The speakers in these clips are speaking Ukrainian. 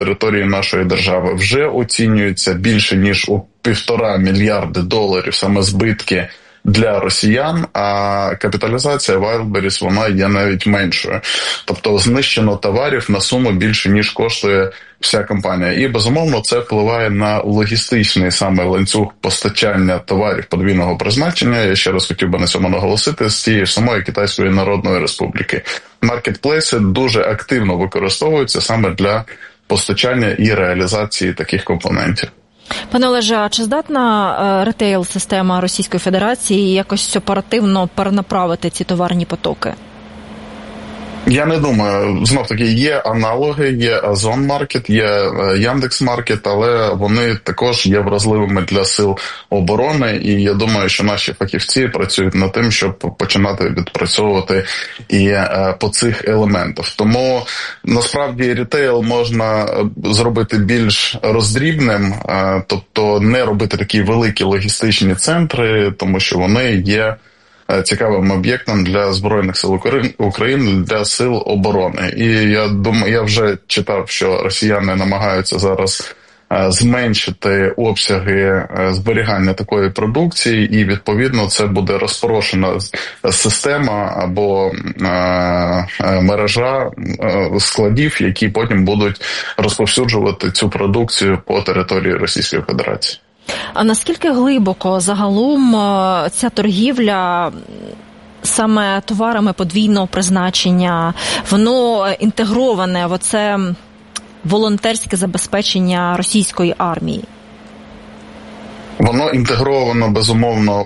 території нашої держави. Вже оцінюється більше ніж у $1,5 мільярда саме збитки для росіян, а капіталізація Wildberries, вона є навіть меншою. Тобто знищено товарів на суму більше, ніж коштує вся компанія. І, безумовно, це впливає на логістичний саме ланцюг постачання товарів подвійного призначення. Я ще раз хотів би на цьому наголосити, з тієї ж самої Китайської Народної Республіки. Маркетплейси дуже активно використовуються саме для постачання і реалізації таких компонентів. Пане Олеже, а чи здатна ретейл-система Російської Федерації якось оперативно перенаправити ці товарні потоки? Я не думаю. Знов-таки є аналоги, є Озон-маркет, є Яндекс-маркет, але вони також є вразливими для сил оборони, і я думаю, що наші фахівці працюють над тим, щоб починати відпрацьовувати і по цих елементах. Тому, насправді, рітейл можна зробити більш роздрібним, тобто не робити такі великі логістичні центри, тому що вони є цікавим об'єктом для Збройних сил України, для сил оборони. І я думаю, я вже читав, що росіяни намагаються зараз зменшити обсяги зберігання такої продукції, і, відповідно, це буде розпорошена система або мережа складів, які потім будуть розповсюджувати цю продукцію по території Російської Федерації. А наскільки глибоко загалом ця торгівля саме товарами подвійного призначення, воно інтегроване в оце волонтерське забезпечення російської армії? Воно інтегровано, безумовно,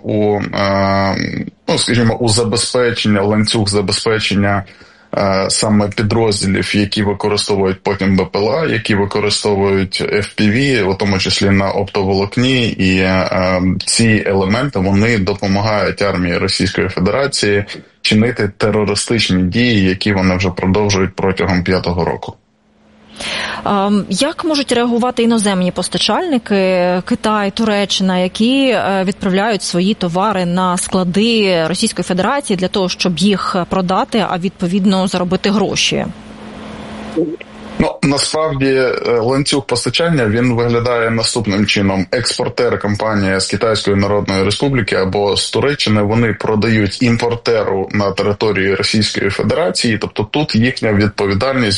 у забезпечення, ланцюг забезпечення саме підрозділів, які використовують потім БПЛА, які використовують FPV, у тому числі на оптоволокні, і ці елементи, вони допомагають армії Російської Федерації чинити терористичні дії, які вони вже продовжують протягом 5-го року. Як можуть реагувати іноземні постачальники, Китай, Туреччина, які відправляють свої товари на склади Російської Федерації для того, щоб їх продати, а відповідно заробити гроші? Насправді ланцюг постачання, він виглядає наступним чином. Експортер, компанія з Китайської Народної Республіки або з Туреччини, вони продають імпортеру на території Російської Федерації, тобто тут їхня відповідальність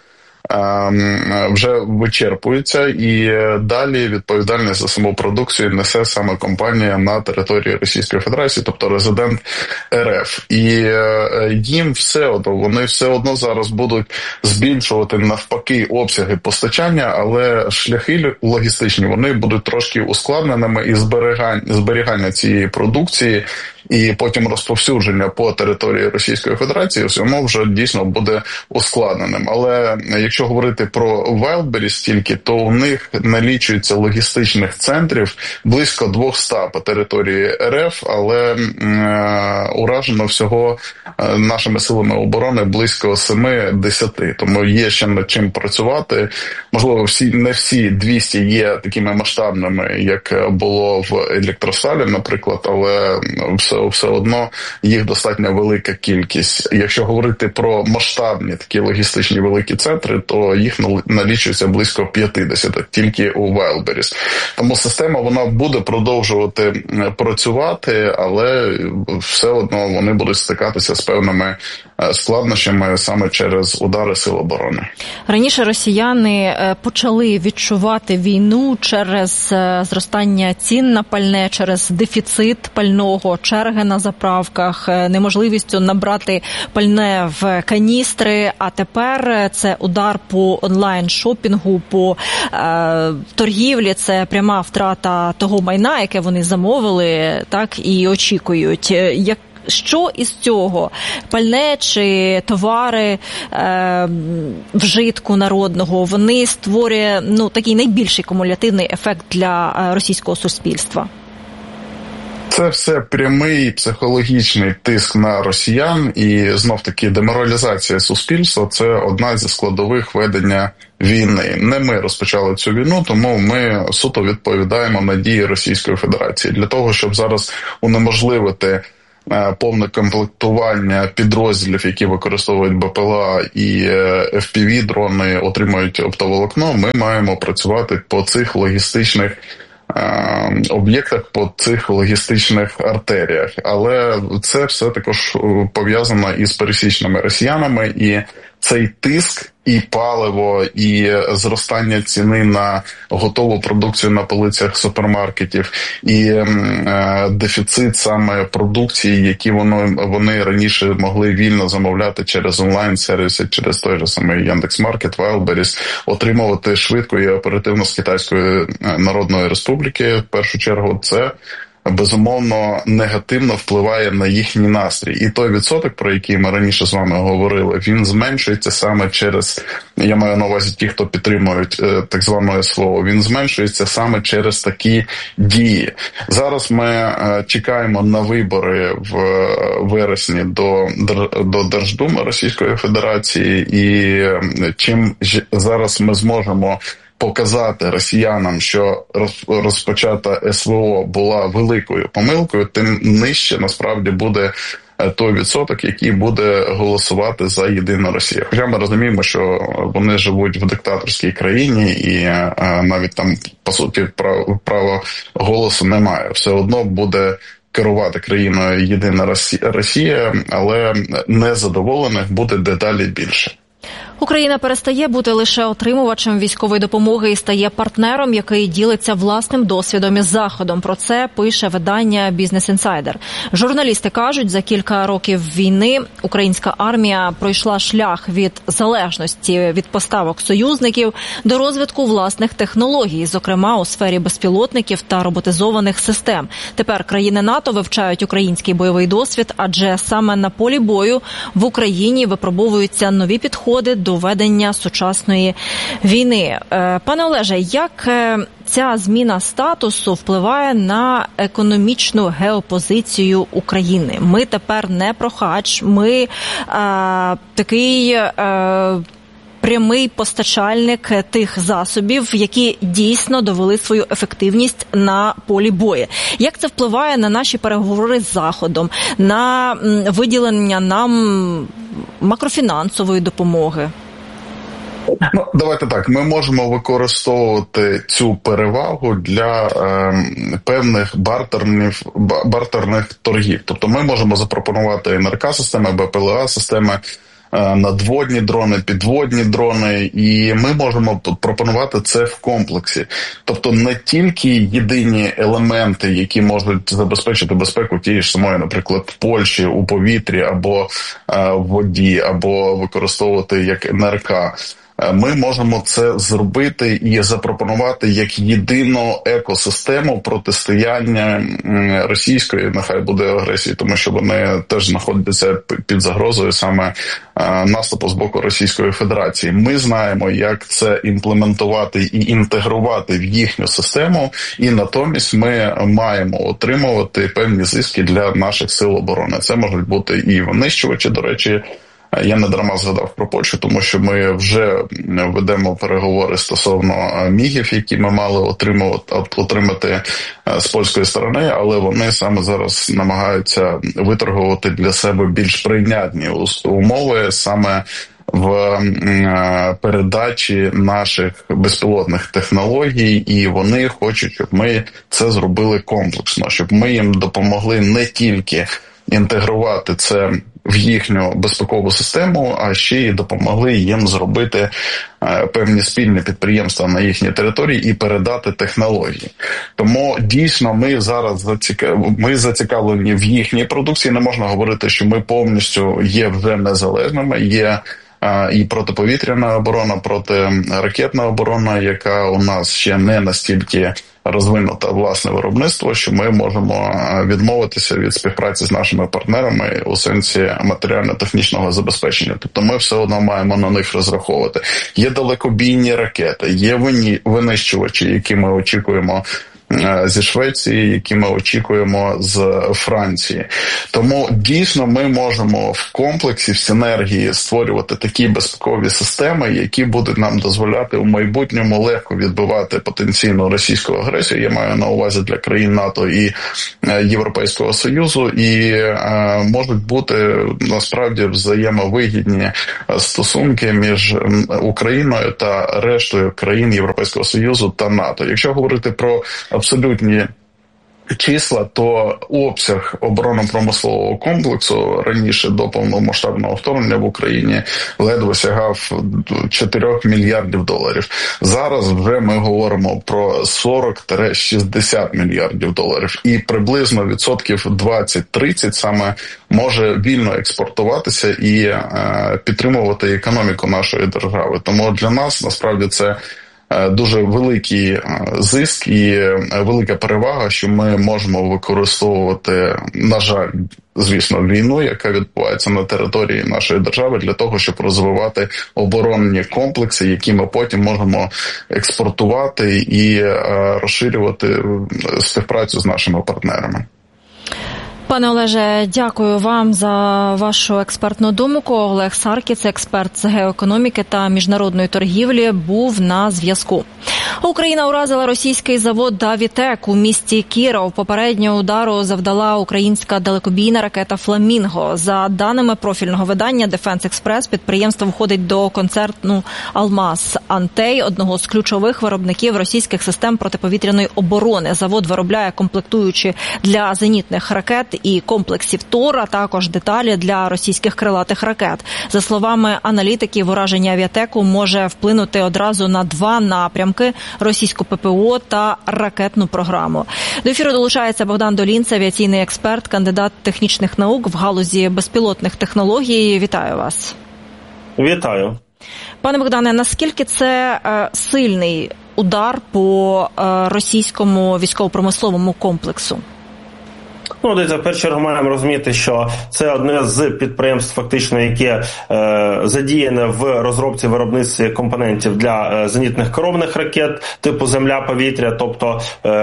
вже вичерпується, і далі відповідальність за саму продукцію несе саме компанія на території Російської Федерації, тобто резидент РФ. І їм вони все одно зараз будуть збільшувати навпаки обсяги постачання, але шляхи логістичні, вони будуть трошки ускладненими, і зберігання цієї продукції і потім розповсюдження по території Російської Федерації, воно вже дійсно буде ускладненим. Але якщо говорити про Wildberries тільки, то у них налічується логістичних центрів близько 200 по території РФ, але уражено всього нашими силами оборони близько 70. Тому є ще над чим працювати. Можливо, не всі 200 є такими масштабними, як було в Електросталі, наприклад, але все одно їх достатньо велика кількість. Якщо говорити про масштабні такі логістичні великі центри, то їх налічується близько 50 тільки у Wildberries. Тому система, вона буде продовжувати працювати, але все одно вони будуть стикатися з певними складнощами саме через удари сил оборони. Раніше росіяни почали відчувати війну через зростання цін на пальне, через дефіцит пального, черги на заправках, неможливістю набрати пальне в каністри, а тепер це удар по онлайн-шопінгу, по торгівлі, це пряма втрата того майна, яке вони замовили, так, і очікують. Що із цього? Пальне чи товари вжитку народного, вони створює такий найбільший кумулятивний ефект для російського суспільства? Це все прямий психологічний тиск на росіян, і знов-таки деморалізація суспільства – це одна зі складових ведення війни. Не ми розпочали цю війну, тому ми суто відповідаємо на дії Російської Федерації. Для того, щоб зараз унеможливити повне комплектування підрозділів, які використовують БПЛА і FPV-дрони, отримують оптоволокно, ми маємо працювати по цих логістичних об'єктах, по цих логістичних артеріях. Але це все також пов'язано із пересічними росіянами, і цей тиск і паливо, і зростання ціни на готову продукцію на полицях супермаркетів, і дефіцит саме продукції, які вони раніше могли вільно замовляти через онлайн-сервіси, через той же самий Яндекс.Маркет, Wildberries, отримувати швидко і оперативно з Китайської Народної Республіки, в першу чергу, це безумовно негативно впливає на їхній настрій. І той відсоток, про який ми раніше з вами говорили, він зменшується саме через, я маю на увазі ті, хто підтримують так зване СВО, він зменшується саме через такі дії. Зараз ми чекаємо на вибори в вересні до Держдуми Російської Федерації, і чим зараз ми зможемо показати росіянам, що розпочата СВО була великою помилкою, тим нижче насправді буде той відсоток, який буде голосувати за єдину Росію. Хоча ми розуміємо, що вони живуть в диктаторській країні і навіть там, по суті, права голосу немає. Все одно буде керувати країною єдина Росія, але незадоволених буде дедалі більше. Україна перестає бути лише отримувачем військової допомоги і стає партнером, який ділиться власним досвідом із Заходом. Про це пише видання «Бізнес Інсайдер». Журналісти кажуть, за кілька років війни українська армія пройшла шлях від залежності від поставок союзників до розвитку власних технологій, зокрема у сфері безпілотників та роботизованих систем. Тепер країни НАТО вивчають український бойовий досвід, адже саме на полі бою в Україні випробовуються нові підходи до ведення сучасної війни. Пане Олеже, як ця зміна статусу впливає на економічну геопозицію України? Ми тепер не прохач, ми такий прямий постачальник тих засобів, які дійсно довели свою ефективність на полі бою. Як це впливає на наші переговори з Заходом, на виділення нам макрофінансової допомоги? Ну, давайте так, ми можемо використовувати цю перевагу для певних бартерних торгів. Тобто ми можемо запропонувати НРК-системи, БПЛА-системи, надводні дрони, підводні дрони, і ми можемо пропонувати це в комплексі. Тобто не тільки єдині елементи, які можуть забезпечити безпеку тієї ж самої, наприклад, в Польщі, у повітрі, або в воді, або використовувати як НРК. Ми можемо це зробити і запропонувати як єдину екосистему протистояння російської, нехай буде агресії, тому що вони теж знаходяться під загрозою саме наступу з боку Російської Федерації. Ми знаємо, як це імплементувати і інтегрувати в їхню систему, і натомість ми маємо отримувати певні зиски для наших сил оборони. Це можуть бути і винищувачі, до речі. Я не дарма згадав про Польщу, тому що ми вже ведемо переговори стосовно мігів, які ми мали отримати з польської сторони, але вони саме зараз намагаються виторгувати для себе більш прийнятні умови саме в передачі наших безпілотних технологій, і вони хочуть, щоб ми це зробили комплексно, щоб ми їм допомогли не тільки інтегрувати це в їхню безпекову систему, а ще й допомогли їм зробити певні спільні підприємства на їхній території і передати технології. Тому дійсно ми зараз зацікавлені в їхній продукції. Не можна говорити, що ми повністю є вже незалежними, є і протиповітряна оборона, протиракетна оборона, яка у нас ще не настільки розвинута власне виробництво, що ми можемо відмовитися від співпраці з нашими партнерами у сенсі матеріально-технічного забезпечення. Тобто ми все одно маємо на них розраховувати. Є далекобійні ракети, є винищувачі, які ми очікуємо зі Швеції, які ми очікуємо з Франції. Тому дійсно ми можемо в комплексі, в синергії створювати такі безпекові системи, які будуть нам дозволяти у майбутньому легко відбивати потенційну російську агресію. Я маю на увазі для країн НАТО і Європейського Союзу, і можуть бути насправді взаємовигідні стосунки між Україною та рештою країн Європейського Союзу та НАТО. Якщо говорити про абсолютні числа, то обсяг оборонно-промислового комплексу раніше до повномасштабного вторгнення в Україні ледве сягав 4 мільярдів доларів. Зараз вже ми говоримо про 40-60 мільярдів доларів. І приблизно відсотків 20-30 саме може вільно експортуватися і підтримувати економіку нашої держави. Тому для нас насправді це дуже великий зиск і велика перевага, що ми можемо використовувати, на жаль, звісно, війну, яка відбувається на території нашої держави, для того, щоб розвивати оборонні комплекси, які ми потім можемо експортувати і розширювати співпрацю з нашими партнерами. Пане Олеже, дякую вам за вашу експертну думку. Олег Саркіс, експерт з геоекономіки та міжнародної торгівлі, був на зв'язку. Україна уразила російський завод «Давітек» у місті Кіров. Попереднього удару завдала українська далекобійна ракета «Фламінго». За даними профільного видання «Дефенс Експрес», підприємство входить до концерну «Алмаз Антей», одного з ключових виробників російських систем протиповітряної оборони. Завод виробляє комплектуючі для зенітних ракет і комплексів ТОР, а також деталі для російських крилатих ракет. За словами аналітиків, ураження «Авіатеку» може вплинути одразу на 2 напрямки – російську ППО та ракетну програму. До ефіру долучається Богдан Долінц, авіаційний експерт, кандидат технічних наук в галузі безпілотних технологій. Вітаю вас. Вітаю. Пане Богдане, наскільки це сильний удар по російському військово-промисловому комплексу? Дивіться, в першу чергу маємо розуміти, що це одне з підприємств, фактично, яке задіяне в розробці виробництві компонентів для зенітних керованих ракет типу земля-повітря, тобто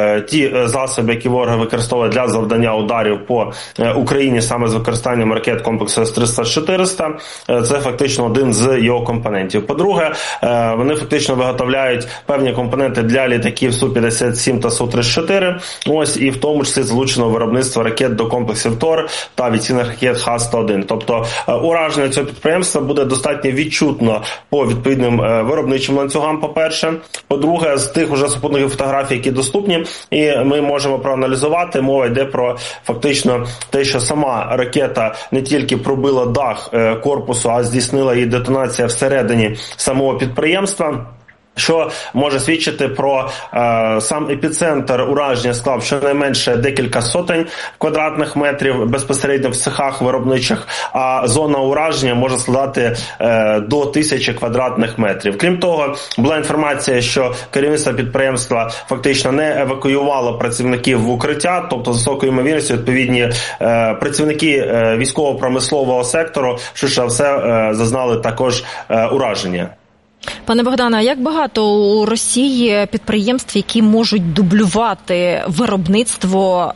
ті засоби, які ворог використовує для завдання ударів по Україні саме з використанням ракет комплексу С-300-400, це фактично один з його компонентів. По-друге, вони фактично виготовляють певні компоненти для літаків Су-57 та Су-34, ось, і в тому числі залучено виробництво ракет до комплексів ТОР та авіаційних ракет Х-101. Тобто ураження цього підприємства буде достатньо відчутно по відповідним виробничим ланцюгам, по-перше. По-друге, з тих уже супутникових фотографій, які доступні, і ми можемо проаналізувати, мова йде про фактично те, що сама ракета не тільки пробила дах корпусу, а здійснила її детонація всередині самого підприємства, що може свідчити про сам епіцентр ураження склав щонайменше декілька сотень квадратних метрів безпосередньо в цехах виробничих, а зона ураження може складати до 1000 квадратних метрів. Крім того, була інформація, що керівництво підприємства фактично не евакуювало працівників в укриття, тобто з високою ймовірністю відповідні працівники військово-промислового сектору, швидше за все, зазнали також ураження. Пане Богдане, як багато у Росії підприємств, які можуть дублювати виробництво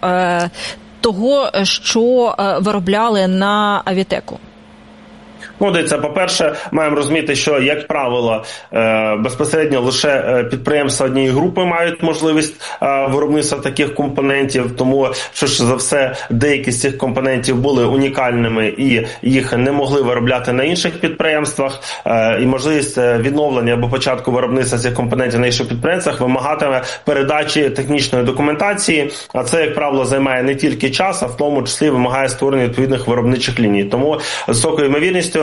того, що виробляли на Авітеку? Дивіться, по-перше, маємо розуміти, що, як правило, безпосередньо лише підприємства однієї групи мають можливість виробництва таких компонентів, тому, швидше за все, деякі з цих компонентів були унікальними і їх не могли виробляти на інших підприємствах, і можливість відновлення або початку виробництва цих компонентів на інших підприємствах вимагатиме передачі технічної документації, а це, як правило, займає не тільки час, а в тому числі вимагає створення відповідних виробничих ліній. Тому з високою ймовірністю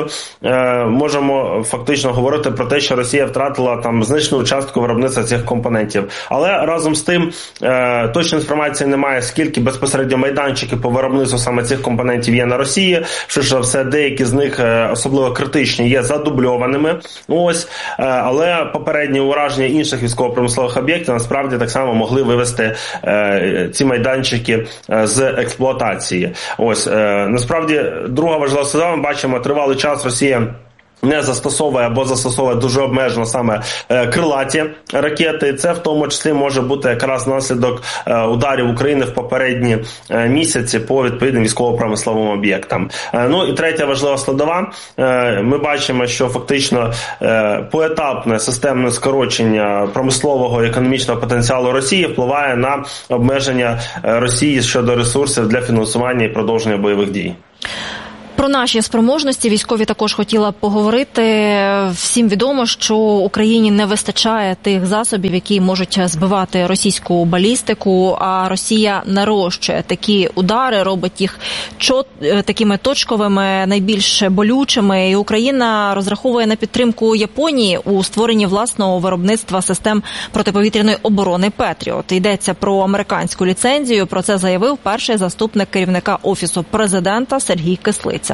можемо фактично говорити про те, що Росія втратила там значну частку виробництва цих компонентів. Але разом з тим точної інформації немає, скільки безпосередньо майданчиків по виробництву саме цих компонентів є на Росії. Що все, деякі з них, особливо критичні, є задубльованими. Ось, але попередні ураження інших військово-промислових об'єктів насправді так само могли вивести ці майданчики з експлуатації. Ось, насправді, друга важлива справа, ми бачимо, тривалий час Росія не застосовує або застосовує дуже обмежено саме крилаті ракети. І це в тому числі може бути якраз наслідок ударів України в попередні місяці по відповідним військово-промисловим об'єктам. Ну і третя важлива складова. Ми бачимо, що фактично поетапне системне скорочення промислового і економічного потенціалу Росії впливає на обмеження Росії щодо ресурсів для фінансування і продовження бойових дій. Про наші спроможності військові також хотіла б поговорити. Всім відомо, що Україні не вистачає тих засобів, які можуть збивати російську балістику, а Росія нарощує такі удари, робить їх такими точковими, найбільш болючими. І Україна розраховує на підтримку Японії у створенні власного виробництва систем протиповітряної оборони «Петріот». Йдеться про американську ліцензію. Про це заявив перший заступник керівника Офісу президента Сергій Кислиця.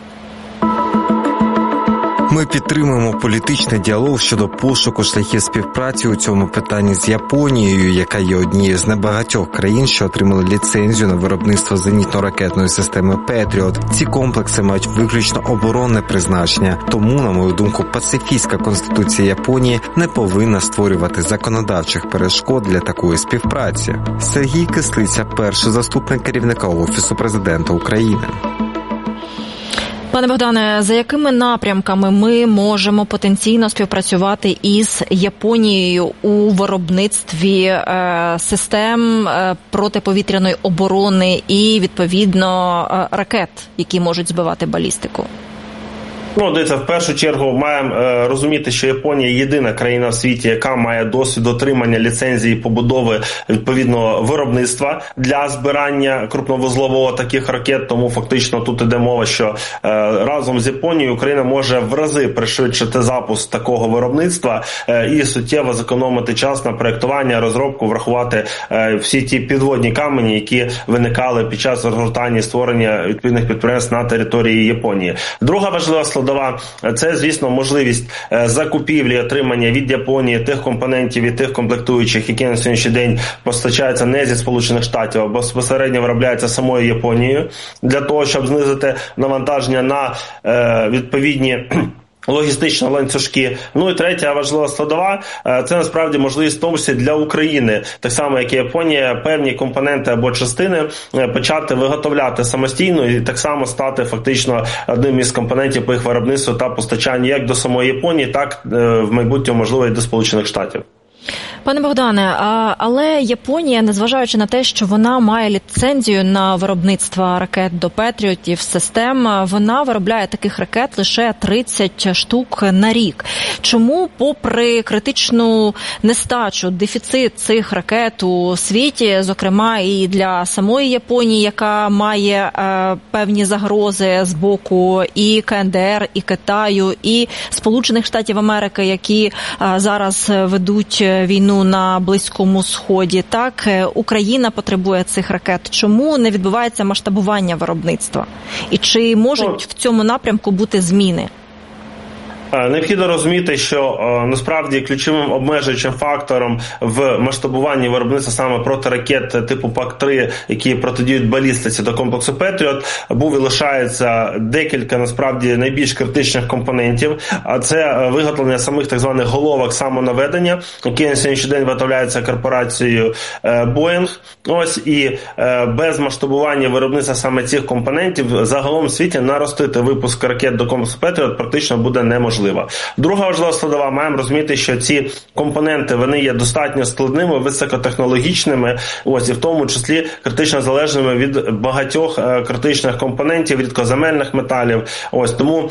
Ми підтримуємо політичний діалог щодо пошуку шляхів співпраці у цьому питанні з Японією, яка є однією з небагатьох країн, що отримали ліцензію на виробництво зенітно-ракетної системи «Петріот». Ці комплекси мають виключно оборонне призначення. Тому, на мою думку, пацифістська конституція Японії не повинна створювати законодавчих перешкод для такої співпраці. Сергій Кислиця, перший заступник керівника Офісу президента України. Пане Богдане, за якими напрямками ми можемо потенційно співпрацювати із Японією у виробництві систем протиповітряної оборони і, відповідно, ракет, які можуть збивати балістику? Ну, дивіться, в першу чергу маємо розуміти, що Японія єдина країна в світі, яка має досвід отримання ліцензії побудови відповідного виробництва для збирання крупновузлового таких ракет. Тому фактично тут іде мова, що разом з Японією Україна може в рази пришвидшити запуск такого виробництва і суттєво зекономити час на проєктування, розробку, врахувати всі ті підводні камені, які виникали під час розгортання і створення відповідних підприємств на території Японії. Друга важлива складова – це, звісно, можливість закупівлі, отримання від Японії тих компонентів і тих комплектуючих, які на сьогоднішній день постачаються не зі Сполучених Штатів, а безпосередньо виробляються самою Японією, для того, щоб знизити навантаження на відповідні логістичні ланцюжки. Ну і третя важлива складова – це насправді можливість в тому числі для України, так само як і Японія, певні компоненти або частини почати виготовляти самостійно і так само стати фактично одним із компонентів по їх виробництву та постачанню як до самої Японії, так в майбутньому, можливо, і до Сполучених Штатів. Пане Богдане, але Японія, незважаючи на те, що вона має ліцензію на виробництво ракет до «Петріотів» систем, вона виробляє таких ракет лише 30 штук на рік. Чому, попри критичну нестачу, дефіцит цих ракет у світі, зокрема і для самої Японії, яка має певні загрози з боку і КНДР, і Китаю, і Сполучених Штатів Америки, які зараз ведуть війну на Близькому Сході, так, Україна потребує цих ракет. Чому не відбувається масштабування виробництва? І чи можуть в цьому напрямку бути зміни? Необхідно розуміти, що насправді ключовим обмежуючим фактором в масштабуванні виробництва саме протиракет типу ПАК-3, які протидіють балістиці до комплексу «Петріот», був і лишається декілька насправді найбільш критичних компонентів, а це виготовлення самих так званих головок самонаведення, які на сьогоднішній день виготовляються корпорацією Boeing. Ось і без масштабування виробництва саме цих компонентів загалом в світі наростити випуск ракет до комплексу «Петріот» практично буде неможливо. Друга важлива складова, маємо розуміти, що ці компоненти, вони є достатньо складними, високотехнологічними, ось і в тому числі критично залежними від багатьох критичних компонентів, рідкоземельних металів. Ось тому,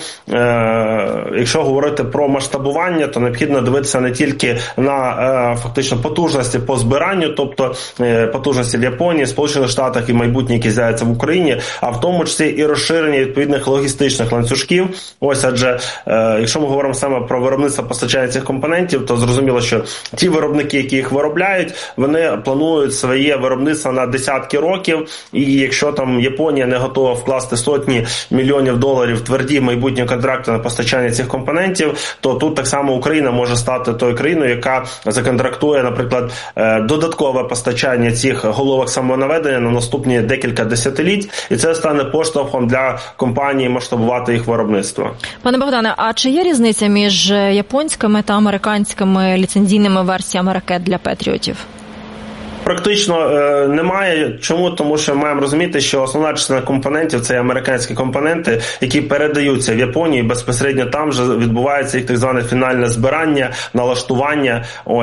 якщо говорити про масштабування, то необхідно дивитися не тільки на фактично потужності по збиранню, тобто потужності в Японії, Сполучених Штатах і майбутні, які з'являються в Україні, а в тому числі і розширення відповідних логістичних ланцюжків. Ось, адже якщо ми говоримо саме про виробництво постачання цих компонентів, то зрозуміло, що ті виробники, які їх виробляють, вони планують своє виробництво на десятки років, і якщо там Японія не готова вкласти сотні мільйонів доларів тверді майбутні контракти на постачання цих компонентів, то тут так само Україна може стати тою країною, яка законтрактує, наприклад, додаткове постачання цих головок самонаведення на наступні декілька десятиліть, і це стане поштовхом для компанії масштабувати їх виробництво. Пане Богдане, а чи є різниця між японськими та американськими ліцензійними версіями ракет для Петріотів? Практично немає. Чому? Тому що маємо розуміти, що основна частина компонентів – це американські компоненти, які передаються в Японію, безпосередньо там же відбувається їх так зване фінальне збирання, налаштування.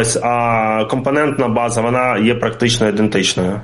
А компонентна база, вона є практично ідентичною.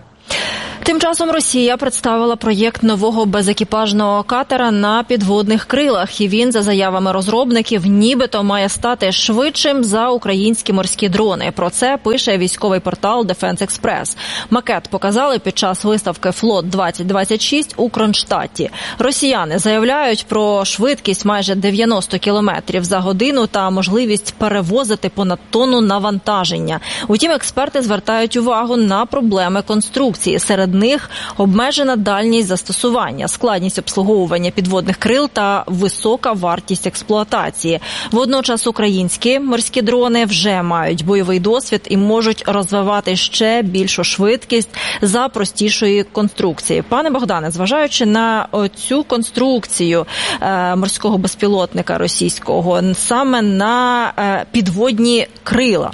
Тим часом Росія представила проєкт нового безекіпажного катера на підводних крилах. І він, за заявами розробників, нібито має стати швидшим за українські морські дрони. Про це пише військовий портал Defense Express. Макет показали під час виставки «Флот-2026» у Кронштадті. Росіяни заявляють про швидкість майже 90 км за годину та можливість перевозити понад тонну навантаження. Утім, експерти звертають увагу на проблеми конструкції. Серед них обмежена дальність застосування, складність обслуговування підводних крил та висока вартість експлуатації. Водночас українські морські дрони вже мають бойовий досвід і можуть розвивати ще більшу швидкість за простішої конструкції. Пане Богдане, зважаючи на цю конструкцію морського безпілотника російського, саме на підводні крила,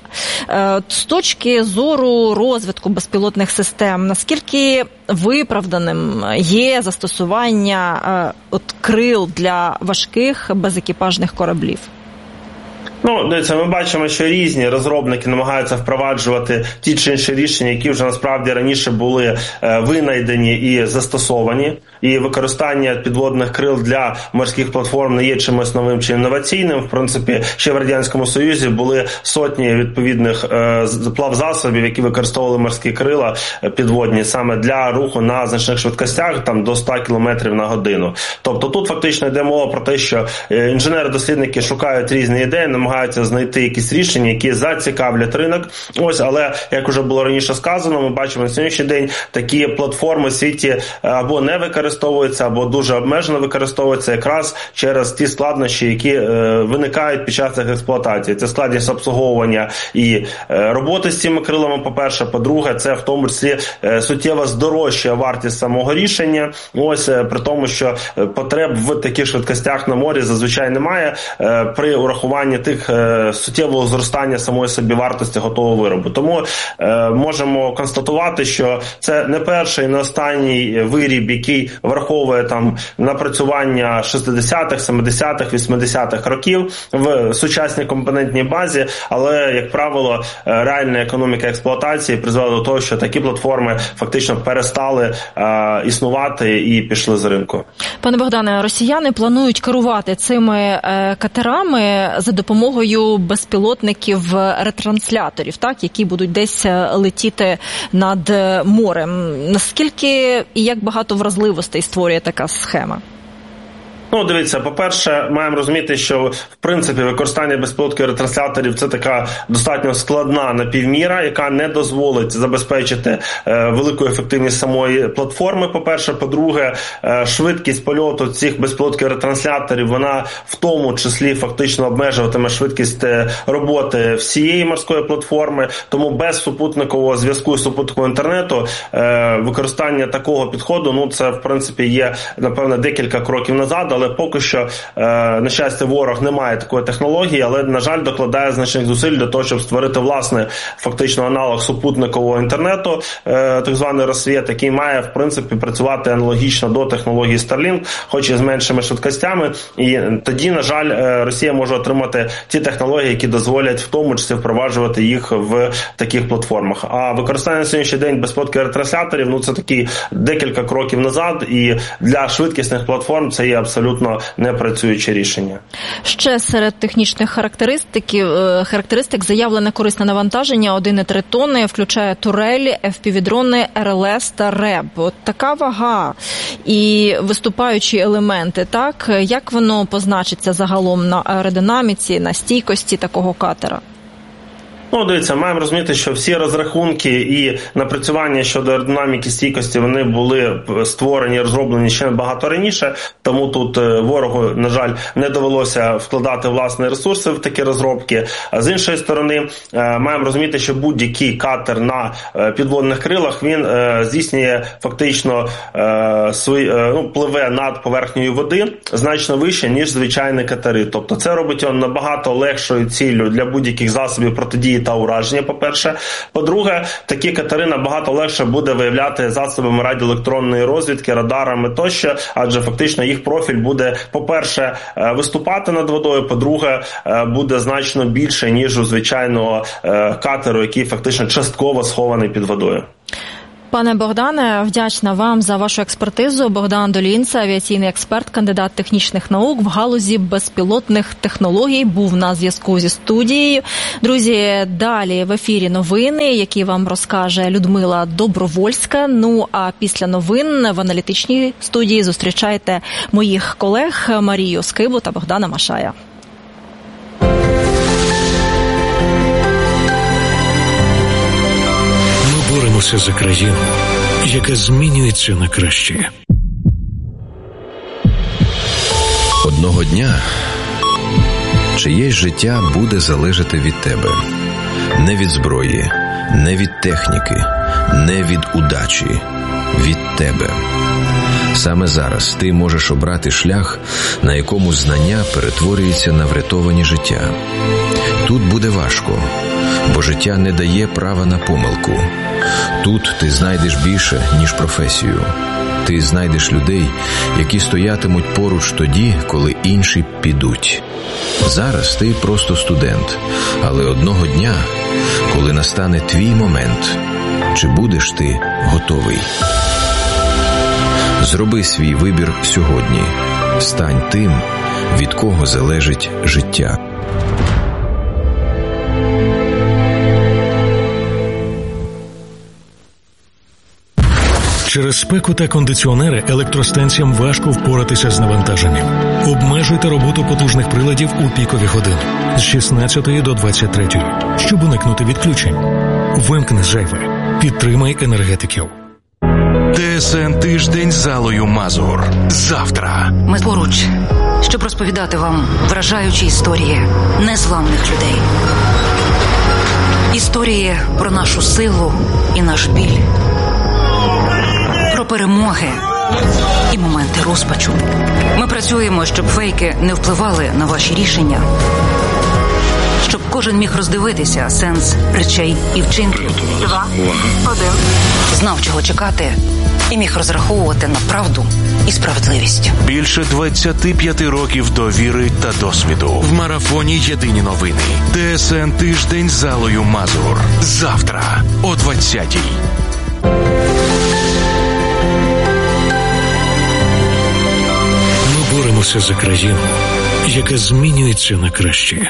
з точки зору розвитку безпілотних систем, наскільки виправданим є застосування крил для важких безекіпажних кораблів? Дивіться, ми бачимо, що різні розробники намагаються впроваджувати ті чи інші рішення, які вже насправді раніше були винайдені і застосовані. І використання підводних крил для морських платформ не є чимось новим чи інноваційним. В принципі, ще в Радянському Союзі були сотні відповідних плавзасобів, які використовували морські крила підводні саме для руху на значних швидкостях, там до 100 км на годину. Тобто тут фактично йде мова про те, що інженери-дослідники шукають різні ідеї, намагаються знайти якісь рішення, які зацікавлять ринок. Але, як вже було раніше сказано, ми бачимо на сьогоднішній день такі платформи в світі або не використовуються, або дуже обмежено використовуються якраз через ті складнощі, які виникають під час їх експлуатації. Це складність обслуговування і роботи з цими крилами, по-перше. По-друге, це в тому числі суттєво здорожчує вартість самого рішення. При тому, що потреб в таких швидкостях на морі зазвичай немає при урахуванні тих суттєвого зростання самої собівартості готового виробу. Тому можемо констатувати, що це не перший і не останній виріб, який враховує там напрацювання 60-х, 70-х, 80-х років в сучасній компонентній базі, але, як правило, реальна економіка експлуатації призвела до того, що такі платформи фактично перестали існувати і пішли з ринку. Пане Богдане, росіяни планують керувати цими катерами за допомогою безпілотників-ретрансляторів, так, які будуть десь летіти над морем. Наскільки і як багато вразливостей створює така схема? Дивіться, по-перше, маємо розуміти, що, в принципі, використання безпілотників ретрансляторів – це така достатньо складна напівміра, яка не дозволить забезпечити велику ефективність самої платформи, по-перше. По-друге, швидкість польоту цих безпілотників ретрансляторів, вона в тому числі фактично обмежуватиме швидкість роботи всієї морської платформи, тому без супутникового зв'язку і супутникового інтернету використання такого підходу, це, в принципі, є, напевно, декілька кроків назад, але поки що, на щастя, ворог не має такої технології, але, на жаль, докладає значних зусиль для того, щоб створити, власне, фактично аналог супутникового інтернету, так званий розсвіт, який має, в принципі, працювати аналогічно до технології Starlink, хоч і з меншими швидкостями. І тоді, на жаль, Росія може отримати ті технології, які дозволять в тому числі впроваджувати їх в таких платформах. А використання на сьогоднішній день безпілотників ретрансляторів, це такі декілька кроків назад, і для швидкісних платформ це є абсолютно не працююче рішення. Ще серед технічних характеристик заявлене корисне навантаження 1,3 тонни, включає турелі, FPV-дрони, РЛС та РЕБ. От така вага і виступаючі елементи, так? Як воно позначиться загалом на аеродинаміці, на стійкості такого катера? Дивіться, маємо розуміти, що всі розрахунки і напрацювання щодо аеродинаміки стійкості, вони були створені, розроблені ще багато раніше, тому тут ворогу, на жаль, не довелося вкладати власні ресурси в такі розробки. А з іншої сторони, маємо розуміти, що будь-який катер на підводних крилах, він здійснює фактично пливе над поверхнею води значно вище, ніж звичайні катери. Тобто це робить його набагато легшою ціллю для будь-яких засобів протидії та ураження, по-перше. По-друге, такі катери набагато легше буде виявляти засобами радіоелектронної розвідки, радарами тощо, адже фактично їх профіль буде, по-перше, виступати над водою, по-друге, буде значно більше, ніж у звичайного катеру, який фактично частково схований під водою. Пане Богдане, вдячна вам за вашу експертизу. Богдан Долінце, авіаційний експерт, кандидат технічних наук в галузі безпілотних технологій, був на зв'язку зі студією. Друзі, далі в ефірі новини, які вам розкаже Людмила Добровольська. Ну, а після новин в аналітичній студії зустрічайте моїх колег Марію Скибу та Богдана Машая. Боремося за країну, яка змінюється на краще. Одного дня чиєсь життя буде залежати від тебе. Не від зброї, не від техніки, не від удачі. Від тебе. Саме зараз ти можеш обрати шлях, на якому знання перетворюється на врятовані життя. Тут буде важко, бо життя не дає права на помилку. Тут ти знайдеш більше, ніж професію. Ти знайдеш людей, які стоятимуть поруч тоді, коли інші підуть. Зараз ти просто студент, але одного дня, коли настане твій момент, чи будеш ти готовий? Зроби свій вибір сьогодні. Стань тим, від кого залежить життя. Через спеку та кондиціонери електростанціям важко впоратися з навантаженням. Обмежуйте роботу потужних приладів у пікові години з 16 до 23, щоб уникнути відключень. Вимкни зайве. Підтримай енергетиків. ТСН Тиждень з Аллою Мазур. Завтра. Ми поруч, щоб розповідати вам вражаючі історії незламних людей. Історії про нашу силу і наш біль. Про перемоги і моменти розпачу. Ми працюємо, щоб фейки не впливали на ваші рішення. Щоб кожен міг роздивитися сенс речей і вчинків. 2, 1. Знав, чого чекати, і міг розраховувати на правду і справедливість. Більше 25 років довіри та досвіду. В марафоні «Єдині новини». ТСН Тиждень з Аллою Мазур. Завтра о 20-й. Ми боремося за країну, яка змінюється на краще.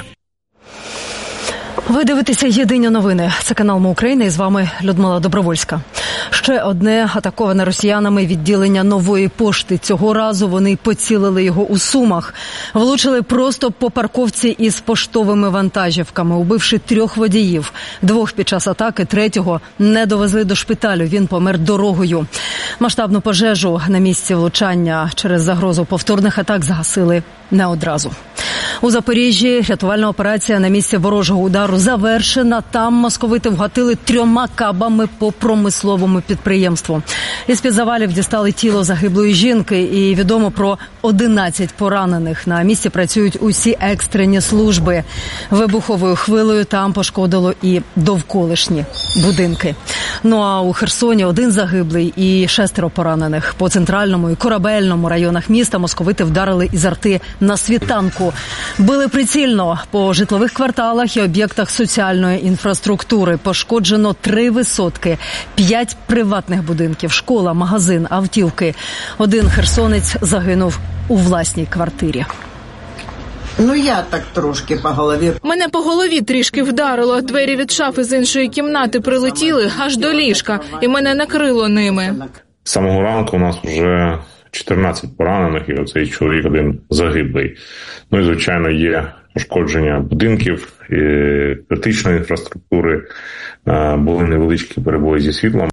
Ви дивитеся «Єдині новини». Це канал «Ми Україна» і з вами Людмила Добровольська. Ще одне атаковане росіянами відділення Нової пошти. Цього разу вони поцілили його у Сумах. Влучили просто по парковці із поштовими вантажівками, убивши 3 водіїв. 2 під час атаки, 3-го не довезли до шпиталю. Він помер дорогою. Масштабну пожежу на місці влучання через загрозу повторних атак загасили не одразу. У Запоріжжі рятувальна операція на місці ворожого удару завершена. Там московити вгатили 3 кабами по промисловому підприємству. Із-під завалів дістали тіло загиблої жінки і відомо про 11 поранених. На місці працюють усі екстрені служби. Вибуховою хвилею там пошкодило і довколишні будинки. Ну а у Херсоні 1 загиблий і 6 поранених. По Центральному і Корабельному районах міста московити вдарили із арти на світанку. Били прицільно по житлових кварталах і об'єктах соціальної інфраструктури. Пошкоджено 3 висотки, 5 приватних будинків, школа, магазин, автівки. 1 херсонець загинув у власній квартирі. Я так трошки по голові. Мене по голові трішки вдарило. Двері від шафи з іншої кімнати прилетіли аж до ліжка, і мене накрило ними. З самого ранку у нас вже 14 поранених, і оцей чоловік 1 загиблий. Ну і, звичайно, є пошкодження будинків, критичної інфраструктури, були невеличкі перебої зі світлом.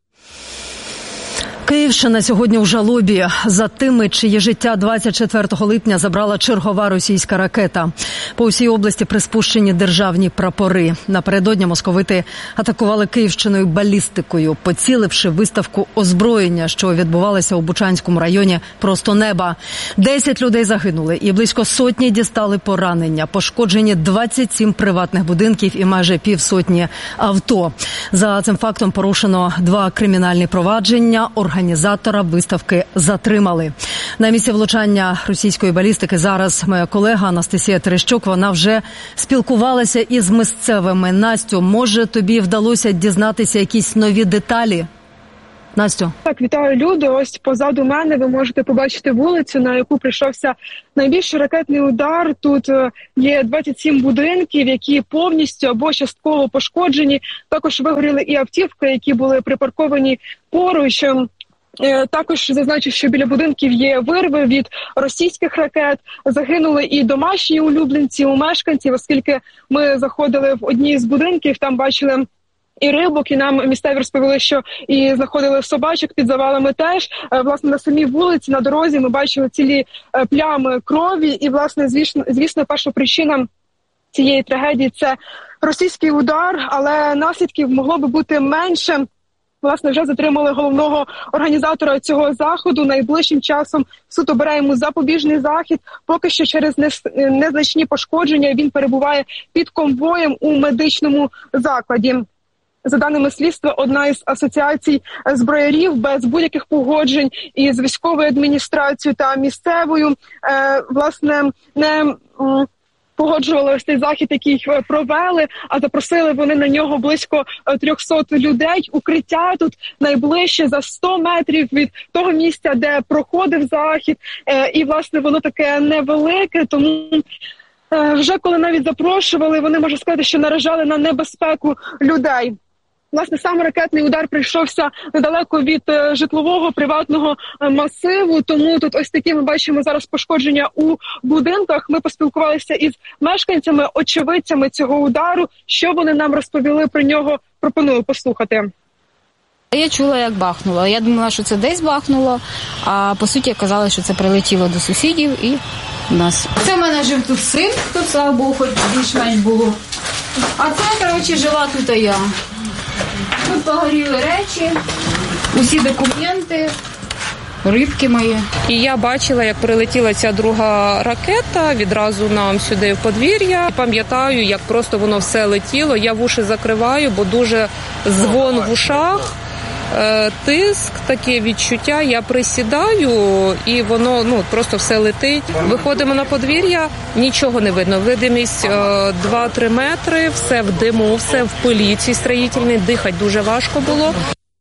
Київщина сьогодні у жалобі за тими, чиє життя 24 липня забрала чергова російська ракета. По усій області приспущені державні прапори. Напередодні московити атакували Київщиною балістикою, поціливши виставку озброєння, що відбувалася у Бучанському районі просто неба. 10 людей загинули і близько сотні дістали поранення. Пошкоджені 27 приватних будинків і майже півсотні авто. За цим фактом порушено 2 кримінальні провадження. Організатора виставки затримали. На місці влучання російської балістики зараз моя колега Анастасія Терещук. Вона вже спілкувалася із місцевими. Настю, може тобі вдалося дізнатися якісь нові деталі? Настю. Так, вітаю, Людо. Ось позаду мене ви можете побачити вулицю, на яку прийшовся найбільший ракетний удар. Тут є 27 будинків, які повністю або частково пошкоджені. Також вигоріли і автівки, які були припарковані поруч. Також зазначу, що біля будинків є вирви від російських ракет. Загинули і домашні улюбленці у мешканців, оскільки ми заходили в одні з будинків, там бачили і рибок, і нам місцеві розповіли, що і знаходили собачок під завалами теж. Власне, на самій вулиці, на дорозі ми бачили цілі плями крові. І, власне, звісно, перша причина цієї трагедії – це російський удар, але наслідків могло би бути менше. Власне, вже затримали головного організатора цього заходу. Найближчим часом суд обере йому запобіжний захід. Поки що через незначні пошкодження він перебуває під конвоєм у медичному закладі. За даними слідства, одна із асоціацій зброярів без будь-яких погоджень із військовою адміністрацією та місцевою, власне, не погоджували ось цей захід, який провели, а запросили вони на нього близько 300 людей. Укриття тут найближче за 100 метрів від того місця, де проходив захід. І, власне, воно таке невелике, тому вже коли навіть запрошували, вони, можна сказати, що наражали на небезпеку людей. Власне, сам ракетний удар прийшовся недалеко від житлового приватного масиву, тому тут ось такі ми бачимо зараз пошкодження у будинках. Ми поспілкувалися із мешканцями, очевидцями цього удару. Що вони нам розповіли про нього, пропоную послухати. Я чула, як бахнуло. Я думала, що це десь бахнуло, а по суті казали, що це прилетіло до сусідів і в нас. Це в мене жив тут син, тут, слава Богу, хоч більш-менш було. А це, коротше, жила тут я. Тут погоріли речі, усі документи, рибки мої. І я бачила, як прилетіла ця друга ракета відразу нам сюди в подвір'я. Пам'ятаю, як просто воно все летіло. Я вуші закриваю, бо дуже дзвон в ушах, тиск, таке відчуття. Я присідаю і воно просто все летить. Виходимо на подвір'я, нічого не видно. Видимість 2-3 метри, все в диму, все в пилі цій строїтельній, дихати дуже важко було.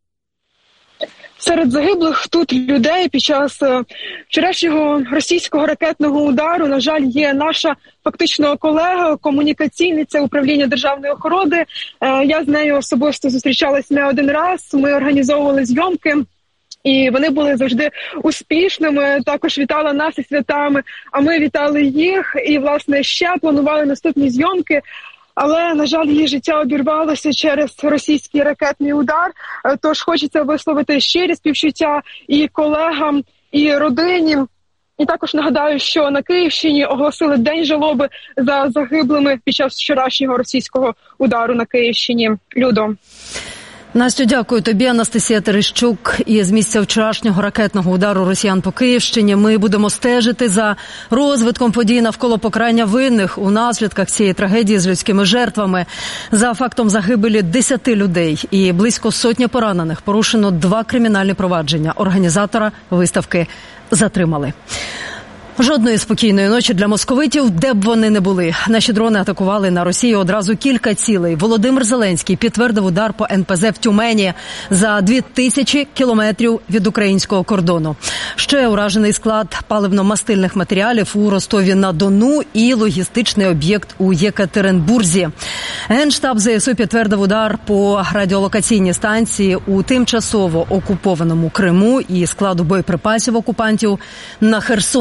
Серед загиблих тут людей під час вчорашнього російського ракетного удару, на жаль, є наша фактично колега, комунікаційниця управління державної охорони. Я з нею особисто зустрічалась не один раз, ми організовували зйомки. І вони були завжди успішними, також вітала нас із святами, а ми вітали їх. І, власне, ще планували наступні зйомки. Але, на жаль, її життя обірвалося через російський ракетний удар. Тож хочеться висловити щирі співчуття і колегам, і родині. І також нагадаю, що на Київщині оголосили День жалоби за загиблими під час вчорашнього російського удару на Київщині. Людо. Настю, дякую тобі. Анастасія Терещук із місця вчорашнього ракетного удару росіян по Київщині. Ми будемо стежити за розвитком подій навколо покарання винних у наслідках цієї трагедії з людськими жертвами. За фактом загибелі 10 людей і близько сотні поранених порушено 2 кримінальні провадження. Організатора виставки затримали. Жодної спокійної ночі для московитів, де б вони не були. Наші дрони атакували на Росію одразу кілька цілей. Володимир Зеленський підтвердив удар по НПЗ в Тюмені за 2000 кілометрів від українського кордону. Ще уражений склад паливно-мастильних матеріалів у Ростові-на-Дону і логістичний об'єкт у Єкатеринбурзі. Генштаб ЗСУ підтвердив удар по радіолокаційній станції у тимчасово окупованому Криму і складу боєприпасів окупантів на Херсонщині.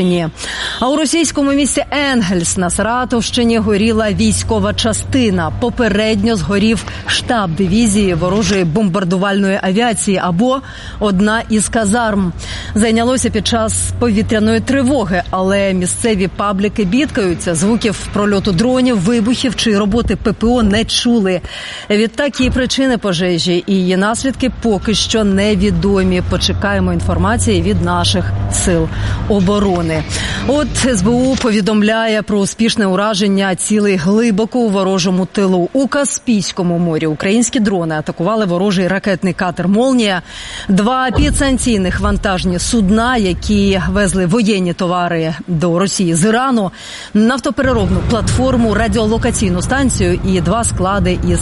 Британії. А у російському місті Енгельс на Саратовщині горіла військова частина. Попередньо згорів штаб дивізії ворожої бомбардувальної авіації або одна із казарм. Зайнялося під час повітряної тривоги, але місцеві пабліки бідкаються. Звуків прольоту дронів, вибухів чи роботи ППО не чули. Відтак і причини пожежі, і її наслідки поки що невідомі. Почекаємо інформації від наших сил оборони. От СБУ повідомляє про успішне ураження цілей глибоко у ворожому тилу. У Каспійському морі українські дрони атакували ворожий ракетний катер «Молнія», 2 підсанкційних вантажні судна, які везли воєнні товари до Росії з Ірану, нафтопереробну платформу, радіолокаційну станцію і 2 склади із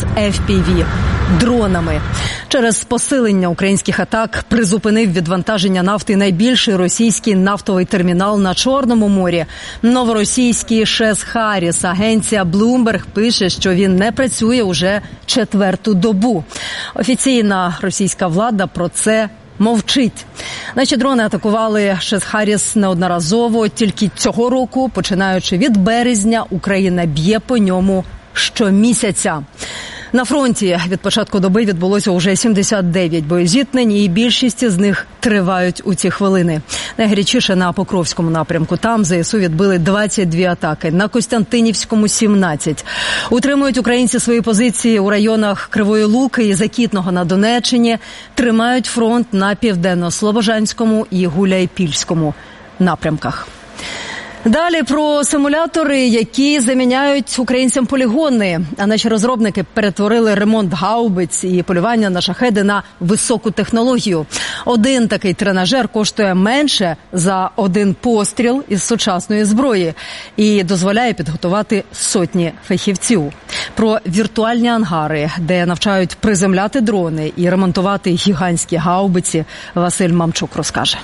FPV-дронами. Через посилення українських атак призупинив відвантаження нафти найбільший російський нафтовий термінал на Чорному морі. Новоросійський ШЕС Харріс. Агенція Bloomberg пише, що він не працює уже 4-ту добу. Офіційна російська влада про це мовчить. Наші дрони атакували ШЕС Харріс неодноразово. Тільки цього року, починаючи від березня, Україна б'є по ньому щомісяця. На фронті від початку доби відбулося уже 79 боєзіткнень, і більшість з них тривають у ці хвилини. Найгарячіше на Покровському напрямку. Там ЗСУ відбили 22 атаки, на Костянтинівському – 17. Утримують українці свої позиції у районах Кривої Луки і Закітного на Донеччині. Тримають фронт на Південно-Слобожанському і Гуляйпільському напрямках. Далі про симулятори, які заміняють українцям полігони. А наші розробники перетворили ремонт гаубиць і полювання на шахеди на високу технологію. Один такий тренажер коштує менше за один постріл із сучасної зброї і дозволяє підготувати сотні фахівців. Про віртуальні ангари, де навчають приземляти дрони і ремонтувати гігантські гаубиці, Василь Мамчук розкаже.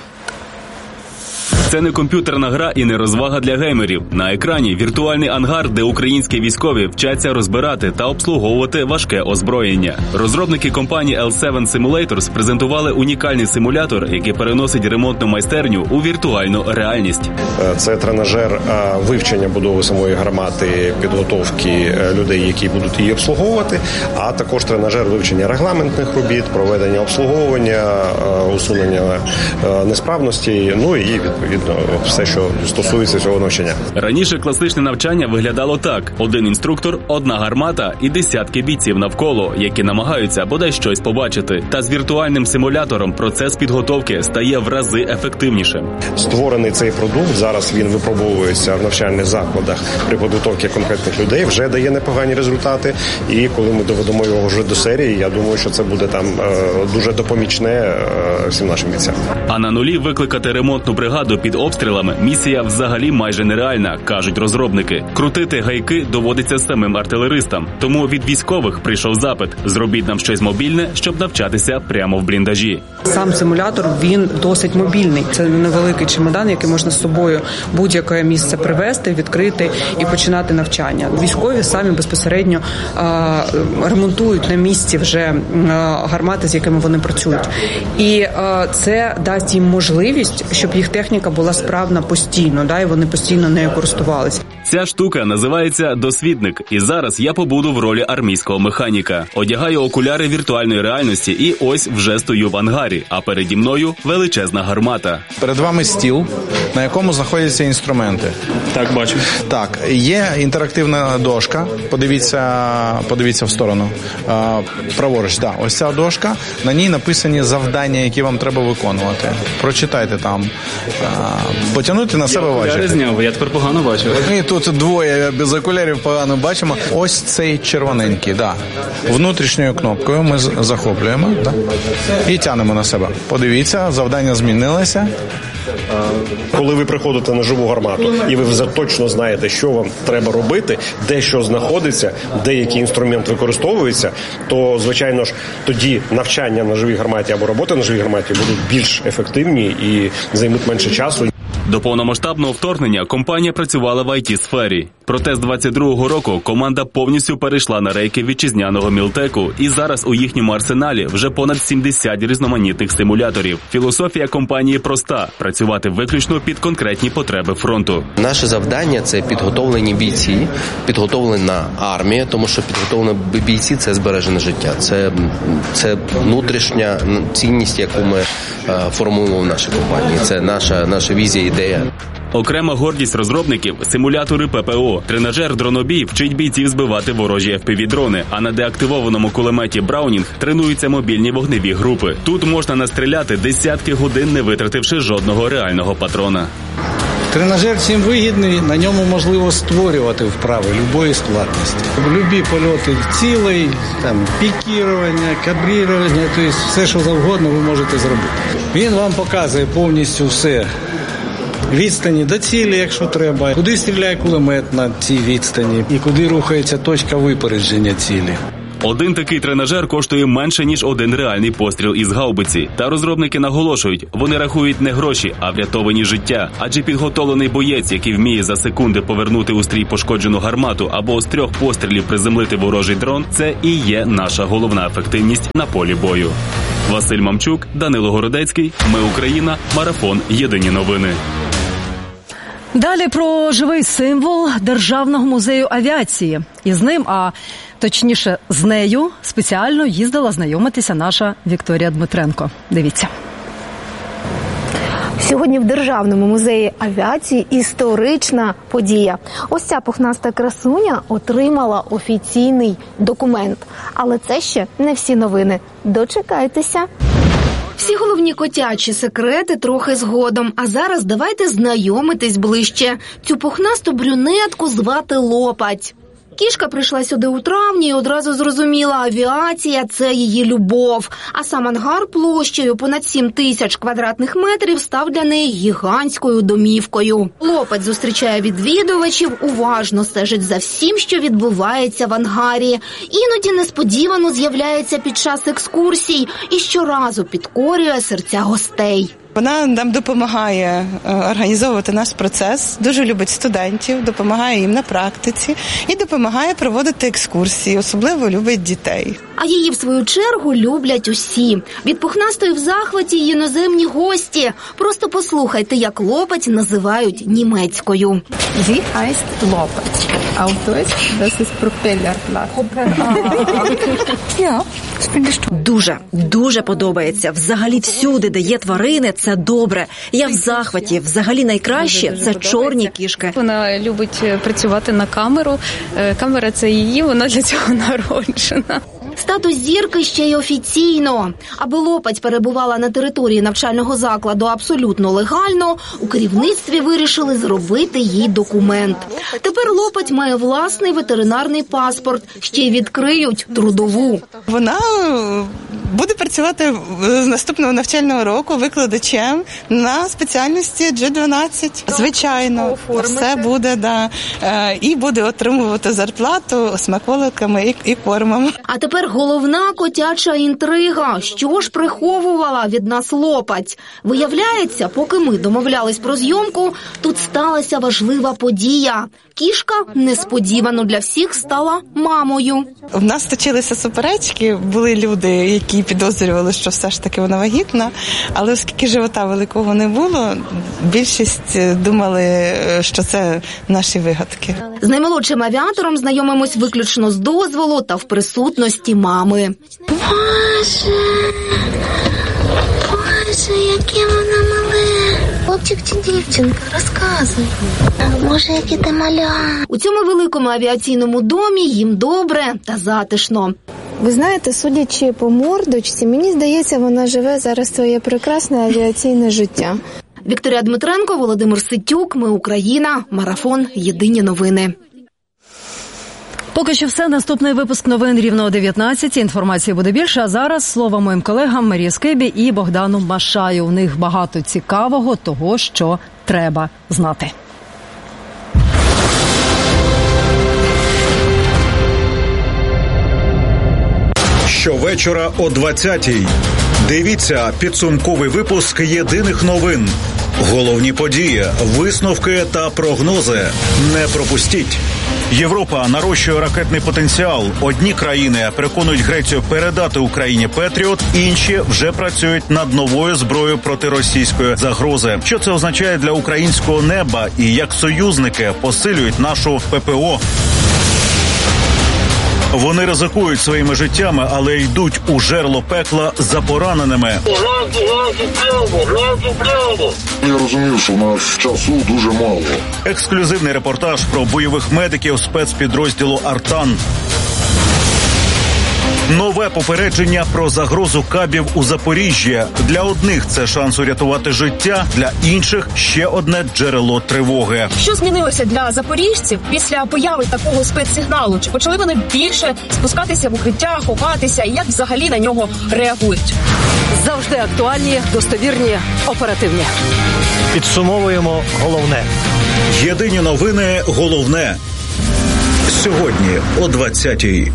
Це не комп'ютерна гра і не розвага для геймерів. На екрані віртуальний ангар, де українські військові вчаться розбирати та обслуговувати важке озброєння. Розробники компанії L7 Simulators презентували унікальний симулятор, який переносить ремонтну майстерню у віртуальну реальність. Це тренажер вивчення будови самої гармати, підготовки людей, які будуть її обслуговувати, а також тренажер вивчення регламентних робіт, проведення обслуговування, усунення несправності, ну і відповідно все, що стосується цього навчання. Раніше класичне навчання виглядало так: один інструктор, одна гармата і десятки бійців навколо, які намагаються бодай щось побачити. Та з віртуальним симулятором процес підготовки стає в рази ефективнішим. Створений цей продукт, зараз він випробовується в навчальних закладах при підготовці конкретних людей, вже дає непогані результати. І коли ми доведемо його вже до серії, я думаю, що це буде там дуже допомічне всім нашим бійцям. А на нулі викликати ремонтну бригаду під обстрілами місія взагалі майже нереальна, кажуть розробники. Крутити гайки доводиться самим артилеристам. Тому від військових прийшов запит: зробіть нам щось мобільне, щоб навчатися прямо в бліндажі. Сам симулятор, він досить мобільний. Це невеликий чемодан, який можна з собою будь-яке місце привезти, відкрити і починати навчання. Військові самі безпосередньо ремонтують на місці вже гармати, з якими вони працюють. І це дасть їм можливість, щоб їх техніка була справна постійно, і вони постійно нею користувалися. Ця штука називається «Досвідник», і зараз я побуду в ролі армійського механіка. Одягаю окуляри віртуальної реальності і ось вже стою в ангарі, а переді мною величезна гармата. Перед вами стіл, на якому знаходяться інструменти. Так, бачу. Так, є інтерактивна дошка, подивіться в сторону. Праворуч, так, ось ця дошка, на ній написані завдання, які вам треба виконувати. Прочитайте там. Потягнути на себе важче. Я зняв, я тепер погано бачу. І тут двоє без окулярів погано бачимо. Ось цей червоненький, да. Внутрішньою кнопкою ми захоплюємо, да. І тянемо на себе. Подивіться, завдання змінилося. Коли ви приходите на живу гармату і ви вже точно знаєте, що вам треба робити, де що знаходиться, де який інструмент використовується, то, звичайно ж, тоді навчання на живій гарматі або робота на живій гарматі будуть більш ефективні і займуть менше часу. До повномасштабного вторгнення компанія працювала в IT-сфері. Проте з 22-го року команда повністю перейшла на рейки вітчизняного Мілтеку, і зараз у їхньому арсеналі вже понад 70 різноманітних симуляторів. Філософія компанії проста – працювати виключно під конкретні потреби фронту. Наше завдання – це підготовлені бійці, підготовлена армія, тому що підготовлені бійці – це збережене життя. Це внутрішня цінність, яку ми формуємо в нашій компанії. Це наша візія, ідея. Окрема гордість розробників – симулятори ППО. Тренажер «Дронобій» вчить бійців збивати ворожі FPV-дрони, а на деактивованому кулеметі «Браунінг» тренуються мобільні вогневі групи. Тут можна настріляти десятки годин, не витративши жодного реального патрона. Тренажер всім вигідний, на ньому можливо створювати вправи любої складності. Любі польоти цілей, пікірування, кадрірування, тобто все, що завгодно ви можете зробити. Він вам показує повністю все. Відстані до цілі, якщо треба, куди стріляє кулемет на цій відстані і куди рухається точка випередження цілі. Один такий тренажер коштує менше, ніж один реальний постріл із гаубиці. Та розробники наголошують, вони рахують не гроші, а врятовані життя. Адже підготовлений боєць, який вміє за секунди повернути у стрій пошкоджену гармату або з 3 пострілів приземлити ворожий дрон, це і є наша головна ефективність на полі бою. Василь Мамчук, Данило Городецький, Ми Україна, Марафон, Єдині новини. Далі про живий символ Державного музею авіації. І з ним, а точніше з нею, спеціально їздила знайомитися наша Вікторія Дмитренко. Дивіться. Сьогодні в Державному музеї авіації історична подія. Ось ця пухнаста красуня отримала офіційний документ. Але це ще не всі новини. Дочекайтеся. Всі головні котячі секрети трохи згодом. А зараз давайте знайомитись ближче. Цю пухнасту брюнетку звати Лопать. Кішка прийшла сюди у травні і одразу зрозуміла, авіація – це її любов. А сам ангар площею понад 7 тисяч квадратних метрів став для неї гігантською домівкою. Лопать зустрічає відвідувачів, уважно стежить за всім, що відбувається в ангарі. Іноді несподівано з'являється під час екскурсій і щоразу підкорює серця гостей. Вона нам допомагає організовувати наш процес, дуже любить студентів, допомагає їм на практиці і допомагає проводити екскурсії, особливо любить дітей. А її, в свою чергу, люблять усі. Від пухнастої в захваті й іноземні гості. Просто послухайте, як Лопать називають німецькою. Sie heißt Lopać. Auf Deutsch, das ist Propellerblatt. Дуже подобається. Взагалі всюди, де є тварини, це добре. Я в захваті. Взагалі найкраще – це чорні кішки. Вона любить працювати на камеру. Камера – це її, вона для цього народжена. Статус зірки ще й офіційно. Аби Лопать перебувала на території навчального закладу абсолютно легально, у керівництві вирішили зробити їй документ. Тепер Лопать має власний ветеринарний паспорт, ще й відкриють трудову. Вона буде працювати з наступного навчального року викладачем на спеціальності G12. Звичайно, все буде, і буде отримувати зарплату смаколиками і кормом. А тепер головна котяча інтрига. Що ж приховувала від нас Лопать? Виявляється, поки ми домовлялись про зйомку, тут сталася важлива подія. Кішка несподівано для всіх стала мамою. У нас точилися суперечки, були люди, які підозрювали, що все ж таки вона вагітна, але оскільки живота великого не було, більшість думали, що це наші вигадки. З наймолодшим авіатором знайомимось виключно з дозволу та в присутності мами. Боже, яке вона мале. Хлопчик чи дівчинка? Розказуй. Боже, яке ти маля. У цьому великому авіаційному домі їм добре та затишно. Ви знаєте, судячи по мордочці, мені здається, вона живе зараз своє прекрасне авіаційне життя. Вікторія Дмитренко, Володимир Ситюк, Ми Україна, Марафон, Єдині новини. Поки що все. Наступний випуск новин рівно о 19. Інформації буде більше, а зараз слово моїм колегам Марії Скибі і Богдану Машаю. У них багато цікавого, того, що треба знати. Щовечора о 20-й. Дивіться підсумковий випуск «Єдиних новин». Головні події, висновки та прогнози. Не пропустіть. Європа нарощує ракетний потенціал. Одні країни переконують Грецію передати Україні Петріот, інші вже працюють над новою зброєю проти російської загрози. Що це означає для українського неба і як союзники посилюють нашу ППО? Вони ризикують своїми життями, але йдуть у жерло пекла за пораненими. Я розумію, що в нас часу дуже мало. Ексклюзивний репортаж про бойових медиків спецпідрозділу «Артан». Нове попередження про загрозу кабів у Запоріжжі. Для одних це шанс урятувати життя, для інших ще одне джерело тривоги. Що змінилося для запоріжців після появи такого спецсигналу? Чи почали вони більше спускатися в укриття, ховатися? І як взагалі на нього реагують? Завжди актуальні, достовірні, оперативні. Підсумовуємо головне. Єдині новини головне. Сьогодні о 20-й.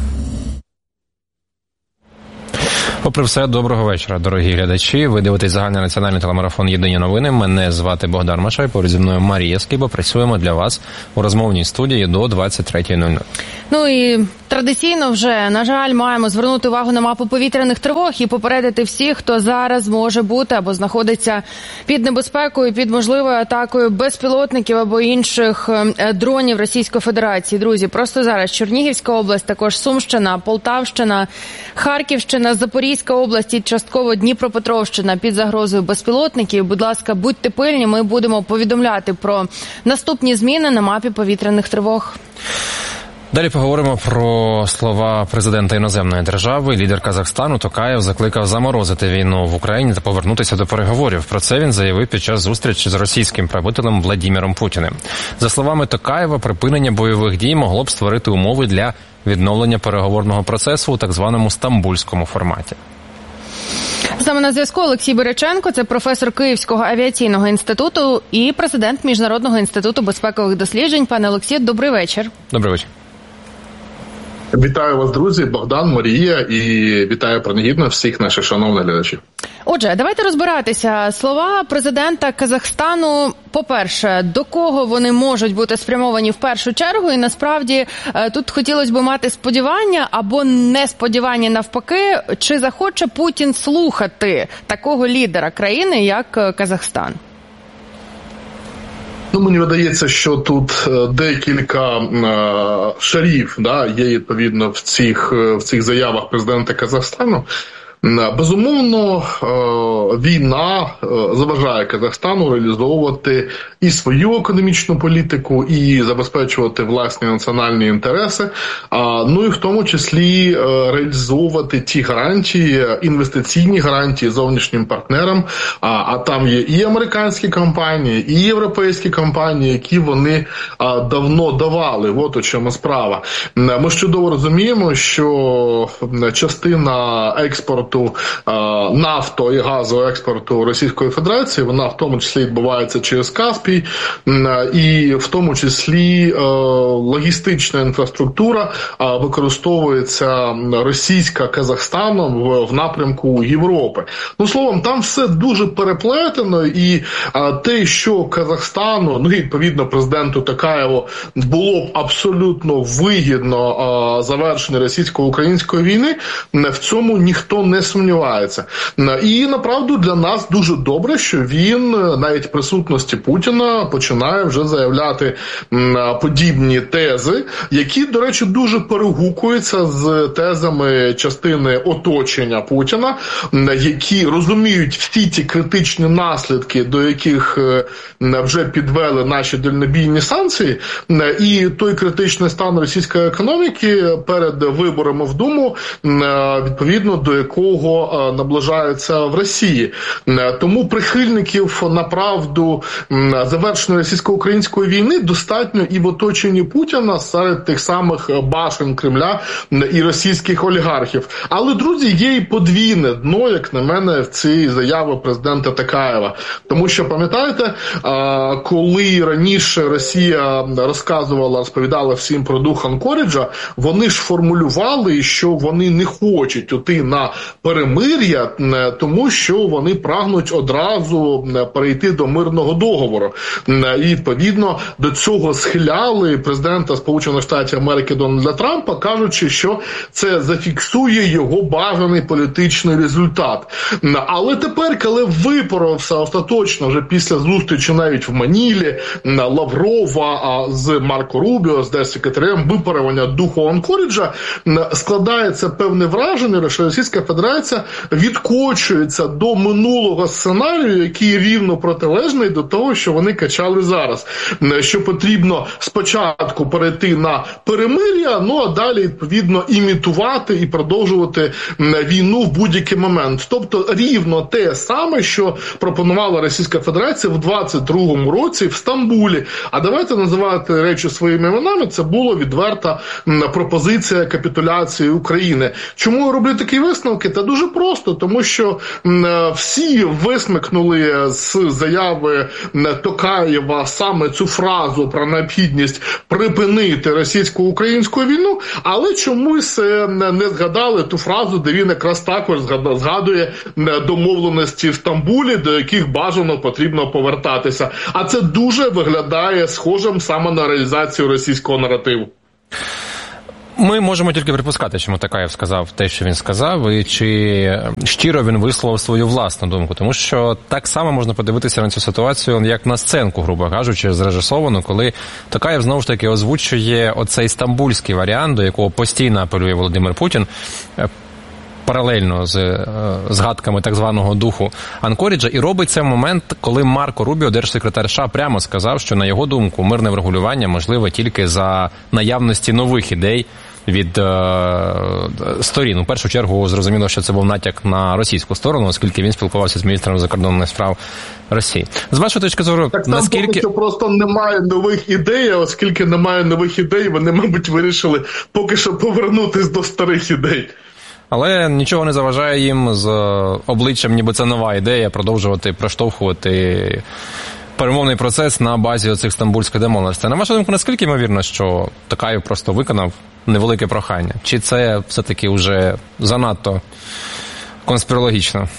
Попри все, доброго вечора, дорогі глядачі. Ви дивитесь загальний національний телемарафон «Єдині новини». Мене звати Богдан Машай, поруч зі мною Марія Скиба. Працюємо для вас у розмовній студії до 23:00. Ну і традиційно вже, на жаль, маємо звернути увагу на мапу повітряних тривог і попередити всіх, хто зараз може бути або знаходиться під небезпекою, під можливою атакою безпілотників або інших дронів Російської Федерації. Друзі, просто зараз Чернігівська область, також Сумщина, Полтавщина, Харківщина, Запорізька область і частково Дніпропетровщина під загрозою безпілотників. Будь ласка, будьте пильні, ми будемо повідомляти про наступні зміни на мапі повітряних тривог. Далі поговоримо про слова президента іноземної держави. Лідер Казахстану Токаєв закликав заморозити війну в Україні та повернутися до переговорів. Про це він заявив під час зустрічі з російським правителем Владіміром Путіним. За словами Токаєва, припинення бойових дій могло б створити умови для відновлення переговорного процесу у так званому стамбульському форматі. З нами на зв'язку Олексій Береченко, це професор Київського авіаційного інституту і президент Міжнародного інституту безпекових досліджень. Пане Олексію, добрий вечір. Добрий вечір. Вітаю вас, друзі, Богдан, Марія, і вітаю принагідно всіх наших шановних глядачів. Отже, давайте розбиратися. Слова президента Казахстану, по-перше, до кого вони можуть бути спрямовані в першу чергу, і насправді тут хотілося б мати сподівання або несподівання навпаки, чи захоче Путін слухати такого лідера країни, як Казахстан? Ну, мені видається, що тут декілька шарів, є відповідно в цих заявах президента Казахстану. Безумовно, війна заважає Казахстану реалізовувати і свою економічну політику, і забезпечувати власні національні інтереси, ну і в тому числі реалізовувати ті гарантії, інвестиційні гарантії зовнішнім партнерам, а там є і американські компанії, і європейські компанії, які вони давно давали. От у чому справа. Ми ж чудово розуміємо, що частина експорту нафто і газового експорту Російської Федерації, вона в тому числі відбувається через Каспій, і в тому числі логістична інфраструктура використовується російська Казахстаном в напрямку Європи. Ну, словом, там все дуже переплетено, і те, що Казахстану, ну, відповідно, президенту Токаєву було б абсолютно вигідно завершення російсько-української війни, в цьому ніхто не сумнівається. І, направду, для нас дуже добре, що він, навіть в присутності Путіна, починає вже заявляти подібні тези, які, до речі, дуже перегукуються з тезами частини оточення Путіна, які розуміють всі ті критичні наслідки, до яких вже підвели наші дальнобійні санкції, і той критичний стан російської економіки перед виборами в Думу, відповідно до якого наближаються в Росії. Тому прихильників, направду, завершення російсько-української війни достатньо і в оточенні Путіна серед тих самих башен Кремля і російських олігархів. Але, друзі, є і подвійне дно, як на мене, в цій заяві президента Токаєва. Тому що, пам'ятаєте, коли раніше Росія розповідала всім про дух Анкориджа, вони ж формулювали, що вони не хочуть йти на перемир'я, тому що вони прагнуть одразу перейти до мирного договору. І, відповідно, до цього схиляли президента Сполучених Штатів Америки Дональда Трампа, кажучи, що це зафіксує його бажаний політичний результат. Але тепер, коли випоровся остаточно вже після зустрічі навіть в Манілі Лаврова з Марко Рубіо, з держсекретарем, випарування духу Анкоріджа, складається певне враження, що Російська Федерація відкочується до минулого сценарію, який рівно протилежний до того, що вони качали зараз. Що потрібно спочатку перейти на перемир'я, ну а далі, відповідно, імітувати і продовжувати війну в будь-який момент. Тобто рівно те саме, що пропонувала Російська Федерація в 22-му році в Стамбулі. А давайте називати речі своїми іменами, це була відверта пропозиція капітуляції України. Чому я роблю такі висновки? Та дуже просто, тому що всі висмикнули з заяви Токаєва саме цю фразу про необхідність припинити російсько-українську війну, але чомусь не згадали ту фразу, де він якраз також згадує домовленості в Стамбулі, до яких бажано потрібно повертатися. А це дуже виглядає схожим саме на реалізацію російського наративу. Ми можемо тільки припускати, чому Токаєв сказав те, що він сказав, і чи щиро він висловив свою власну думку. Тому що так само можна подивитися на цю ситуацію, як на сценку, грубо кажучи, зрежисовану, коли Токаєв знову ж таки озвучує оцей стамбульський варіант, до якого постійно апелює Володимир Путін, паралельно з згадками так званого духу Анкоріджа, і робить це в момент, коли Марко Рубіо, держсекретар США, прямо сказав, що, на його думку, мирне врегулювання можливе тільки за наявності нових ідей від сторін. У першу чергу зрозуміло, що це був натяк на російську сторону, оскільки він спілкувався з міністром закордонних справ Росії. З вашої точки зору, так, наскільки... Поки що просто немає нових ідей, а оскільки немає нових ідей, вони, мабуть, вирішили поки що повернутись до старих ідей. Але нічого не заважає їм з обличчям, ніби це нова ідея, продовжувати проштовхувати перемовний процес на базі оцих стамбульських домовленостей. На вашу думку, наскільки ймовірно, що Токаєв просто виконав невелике прохання? Чи це все-таки вже занадто конспірологічно?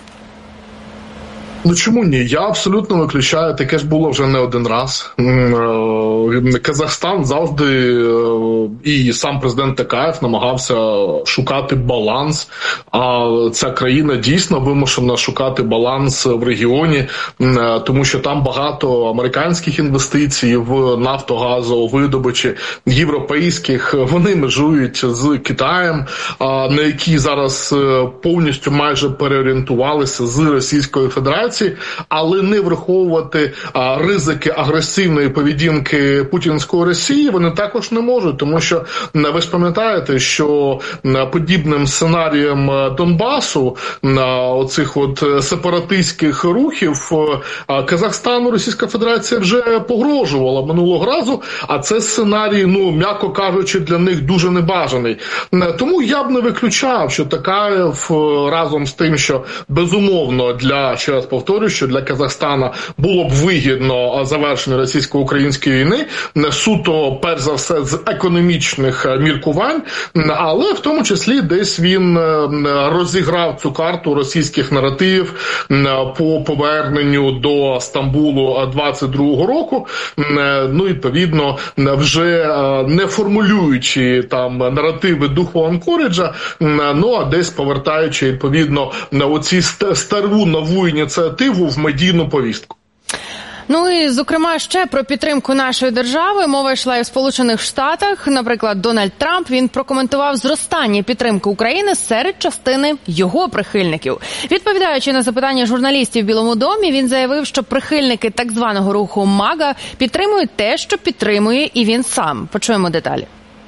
Ну чому ні? Я абсолютно виключаю, таке ж було вже не один раз. Казахстан завжди, і сам президент Токаєв намагався шукати баланс, а ця країна дійсно вимушена шукати баланс в регіоні, тому що там багато американських інвестицій в нафтогазовидобичі, європейських, вони межують з Китаєм, на які зараз повністю майже переорієнтувалися з Російської Федерації, але не враховувати ризики агресивної поведінки путінської Росії вони також не можуть, тому що ви ж пам'ятаєте, що подібним сценарієм Донбасу, оцих от сепаратистських рухів, Казахстану Російська Федерація вже погрожувала минулого разу, а це сценарій, ну, м'яко кажучи, для них дуже небажаний. Тому я б не виключав, що Токаєв разом з тим, що безумовно ще раз повторюю, що для Казахстана було б вигідно завершення російсько-української війни, суто, перш за все, з економічних міркувань, але в тому числі десь він розіграв цю карту російських наративів по поверненню до Стамбулу 22-го року, ну, відповідно, вже не формулюючи там наративи духу Анкоріджа, ну, а десь повертаючи, відповідно, на оці стару нову ініціативу в медійну повістку. Ну і, зокрема, ще про підтримку нашої держави. Мова йшла і в Сполучених Штатах. Наприклад, Дональд Трамп, він прокоментував зростання підтримки України серед частини його прихильників. Відповідаючи на запитання журналістів в Білому домі, він заявив, що прихильники так званого руху МАГА підтримують те, що підтримує і він сам. Почуємо деталі.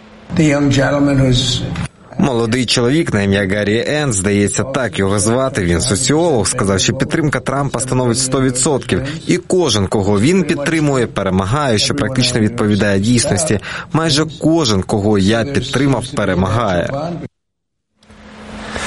Молодий чоловік на ім'я Гаррі Енн, здається, так його звати, він соціолог, сказав, що підтримка Трампа становить 100%. І кожен, кого він підтримує, перемагає, що практично відповідає дійсності. Майже кожен, кого я підтримав, перемагає.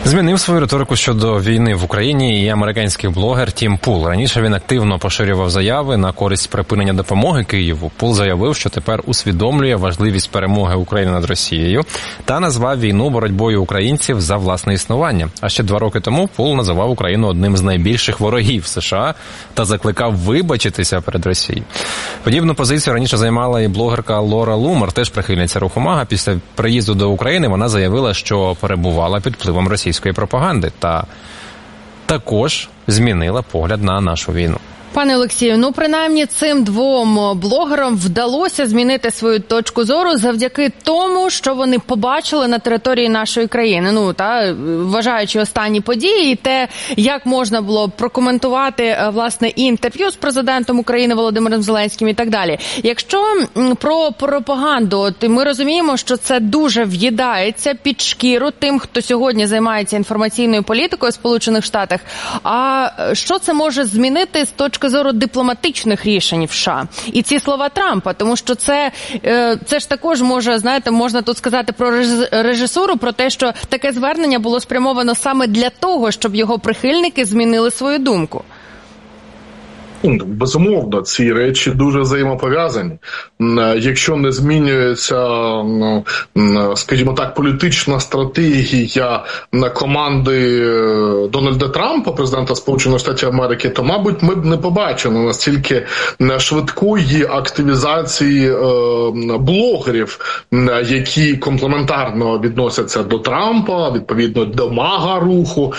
Змінив свою риторику щодо війни в Україні і американський блогер Тім Пул. Раніше він активно поширював заяви на користь припинення допомоги Києву. Пул заявив, що тепер усвідомлює важливість перемоги України над Росією та назвав війну боротьбою українців за власне існування. А ще 2 роки тому Пул називав Україну одним з найбільших ворогів США та закликав вибачитися перед Росією. Подібну позицію раніше займала і блогерка Лора Лумер, теж прихильниця руху МАГА. Після приїзду до України вона заявила, що перебувала під впливом російської пропаганди та також змінила погляд на нашу війну. Пане Олексію, принаймні цим 2 блогерам вдалося змінити свою точку зору завдяки тому, що вони побачили на території нашої країни. Вважаючи останні події і те, як можна було прокоментувати, власне, інтерв'ю з президентом України Володимиром Зеленським і так далі. Якщо про пропаганду, то ми розуміємо, що це дуже в'їдається під шкіру тим, хто сьогодні займається інформаційною політикою в Сполучених Штатах. А що це може змінити з точки зору дипломатичних рішень в США? І ці слова Трампа, тому що це ж також можна тут сказати про режисуру, про те, що таке звернення було спрямовано саме для того, щоб його прихильники змінили свою думку. Безумовно, ці речі дуже взаємопов'язані. Якщо не змінюється, скажімо так, політична стратегія команди Дональда Трампа, президента Сполучених Штатів Америки, то, мабуть, ми б не побачили настільки швидкої активізації блогерів, які комплементарно відносяться до Трампа, відповідно до МАГА-руху,